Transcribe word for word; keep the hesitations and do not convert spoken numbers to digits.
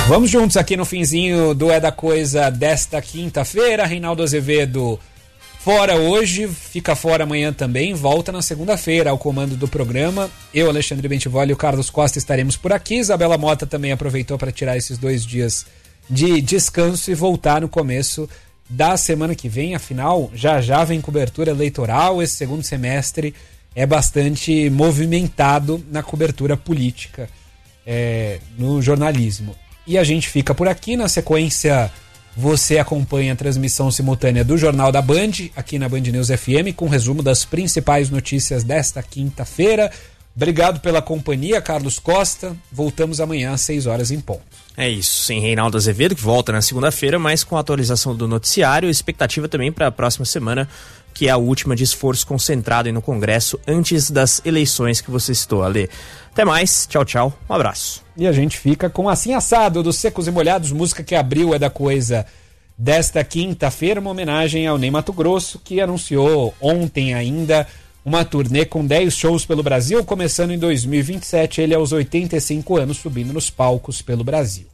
Vamos juntos aqui no finzinho do É da Coisa desta quinta-feira. Reinaldo Azevedo fora hoje, fica fora amanhã também, volta na segunda-feira ao comando do programa. Eu, Alexandre Bentivoli e o Carlos Costa estaremos por aqui. Isabela Mota também aproveitou para tirar esses dois dias de descanso e voltar no começo da semana que vem. Afinal, já já vem cobertura eleitoral. Esse segundo semestre é bastante movimentado na cobertura política, é, no jornalismo. E a gente fica por aqui. Na sequência, você acompanha a transmissão simultânea do Jornal da Band, aqui na Band News F M, com resumo das principais notícias desta quinta-feira. Obrigado pela companhia, Carlos Costa. Voltamos amanhã às seis horas em ponto. É isso, sem Reinaldo Azevedo, que volta na segunda-feira, mas com a atualização do noticiário, expectativa também para a próxima semana, que é a última de esforço concentrado aí no Congresso antes das eleições que você citou, Ale. Até mais, tchau, tchau, um abraço. E a gente fica com Assim Assado, dos Secos e Molhados, música que abriu É da Coisa desta quinta-feira, uma homenagem ao Ney Matogrosso, que anunciou ontem ainda uma turnê com dez shows pelo Brasil, começando em dois mil e vinte e sete, ele aos oitenta e cinco anos, subindo nos palcos pelo Brasil.